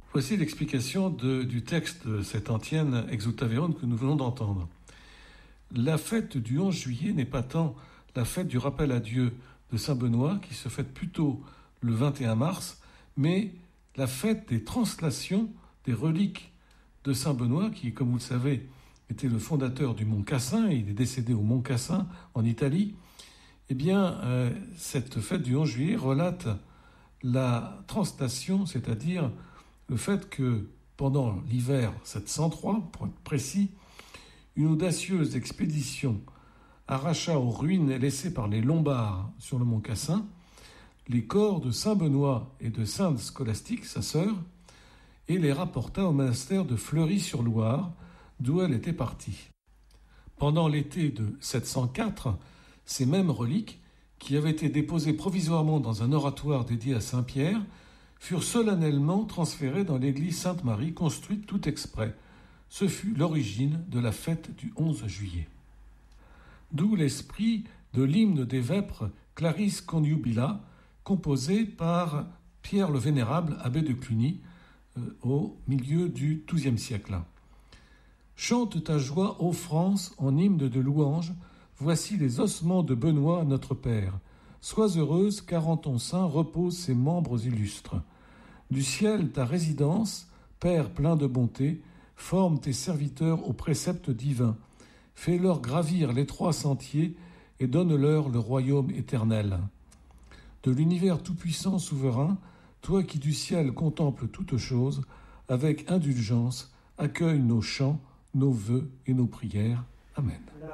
Voici l'explication du texte de cette antienne Exultaverum que nous venons d'entendre. La fête du 11 juillet n'est pas tant la fête du rappel à Dieu de Saint Benoît, qui se fête plutôt le 21 mars, mais la fête des translations des reliques de Saint Benoît, qui, comme vous le savez, était le fondateur du Mont Cassin, et il est décédé au Mont Cassin, en Italie. Eh bien, cette fête du 11 juillet relate la translation, c'est-à-dire le fait que pendant l'hiver 703, pour être précis, une audacieuse expédition arracha aux ruines laissées par les Lombards sur le mont Cassin les corps de Saint Benoît et de Sainte Scolastique, sa sœur, et les rapporta au monastère de Fleury-sur-Loire, d'où elle était partie. Pendant l'été de 704, ces mêmes reliques, qui avaient été déposées provisoirement dans un oratoire dédié à Saint-Pierre, furent solennellement transférées dans l'église Sainte-Marie, construite tout exprès. Ce fut l'origine de la fête du 11 juillet. D'où l'esprit de l'hymne des Vêpres Claris Conjubila, composé par Pierre le Vénérable, abbé de Cluny, au milieu du XIIe siècle. Chante ta joie, ô France, en hymne de louange, voici les ossements de Benoît, notre Père. Sois heureuse, car en ton sein reposent ses membres illustres. Du ciel ta résidence, Père plein de bonté, forme tes serviteurs aux préceptes divins. Fais-leur gravir l'étroit sentier et donne-leur le royaume éternel. De l'univers tout-puissant souverain, toi qui du ciel contemples toutes choses, avec indulgence, accueille nos chants, nos vœux et nos prières. Amen.